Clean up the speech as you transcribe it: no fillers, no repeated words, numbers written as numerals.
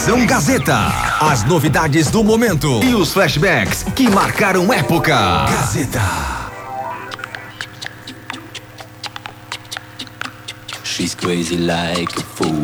Conexão Gazeta. As novidades do momento e os flashbacks que marcaram época. Gazeta. She's crazy like a fool.